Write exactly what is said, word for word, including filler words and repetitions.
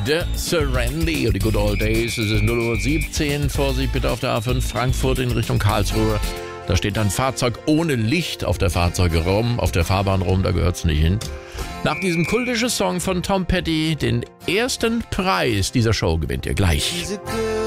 The Serenity, die Good Old Days. Es ist null Uhr siebzehn. Vorsicht bitte auf der A fünf Frankfurt in Richtung Karlsruhe. Da steht ein Fahrzeug ohne Licht auf der Fahrzeuge rum, auf der Fahrbahn rum, da gehört's nicht hin. Nach diesem kultischen Song von Tom Petty, den ersten Preis dieser Show gewinnt ihr gleich.